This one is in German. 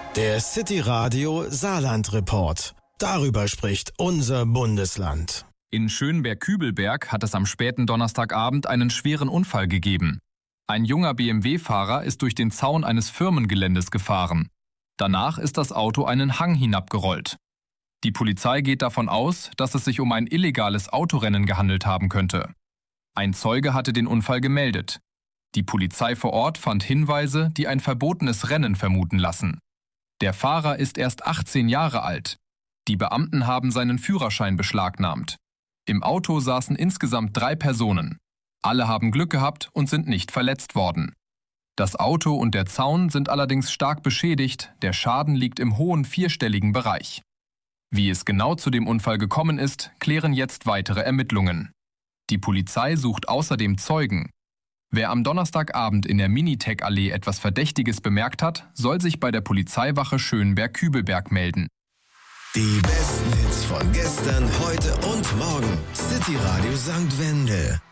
Der City Radio Saarland Report. Darüber spricht unser Bundesland. In Schönberg-Kübelberg hat es am späten Donnerstagabend einen schweren Unfall gegeben. Ein junger BMW-Fahrer ist durch den Zaun eines Firmengeländes gefahren. Danach ist das Auto einen Hang hinabgerollt. Die Polizei geht davon aus, dass es sich um ein illegales Autorennen gehandelt haben könnte. Ein Zeuge hatte den Unfall gemeldet. Die Polizei vor Ort fand Hinweise, die ein verbotenes Rennen vermuten lassen. Der Fahrer ist erst 18 Jahre alt. Die Beamten haben seinen Führerschein beschlagnahmt. Im Auto saßen insgesamt 3 Personen. Alle haben Glück gehabt und sind nicht verletzt worden. Das Auto und der Zaun sind allerdings stark beschädigt, der Schaden liegt im hohen 4-stelligen Bereich. Wie es genau zu dem Unfall gekommen ist, klären jetzt weitere Ermittlungen. Die Polizei sucht außerdem Zeugen. Wer am Donnerstagabend in der Minitech-Allee etwas Verdächtiges bemerkt hat, soll sich bei der Polizeiwache Schönberg-Kübelberg melden. Die besten Hits von gestern, heute und morgen. City Radio St. Wendel.